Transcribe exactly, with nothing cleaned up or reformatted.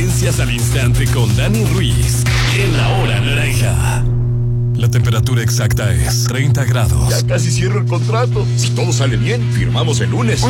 Tendencias al instante con Dani Ruiz en La Hora Naranja. La temperatura exacta es treinta grados. Ya casi cierro el contrato. Si todo sale bien, firmamos el lunes.